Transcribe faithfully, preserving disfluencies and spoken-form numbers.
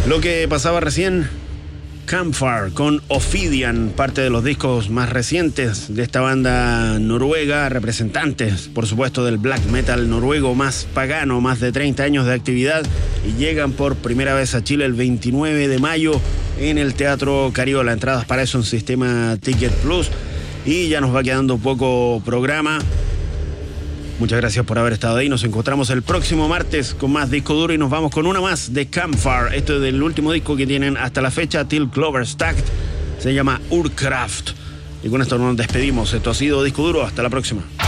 Lo que pasaba recién, Campfire con Ophidian, parte de los discos más recientes de esta banda noruega, representantes, por supuesto, del black metal noruego más pagano, más de treinta años de actividad, y llegan por primera vez a Chile el veintinueve de mayo en el Teatro Cariola. Entradas para eso en Sistema Ticket Plus, y ya nos va quedando poco programa. Muchas gracias por haber estado ahí. Nos encontramos el próximo martes con más disco duro y nos vamos con una más de Campfire. Esto es del último disco que tienen hasta la fecha, Till Clover Stacked. Se llama Urkraft. Y con esto nos despedimos. Esto ha sido Disco Duro. Hasta la próxima.